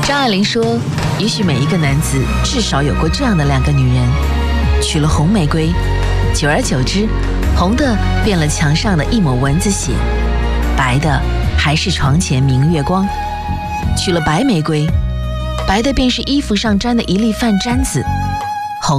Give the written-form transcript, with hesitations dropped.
张爱玲说，也许每一个男子至少有过这样的2个女人，娶了红玫瑰，久而久之，红的变了墙上的一抹蚊子血，白的还是床前明月光；娶了白玫瑰，白的便是衣服上沾的一粒饭粘子，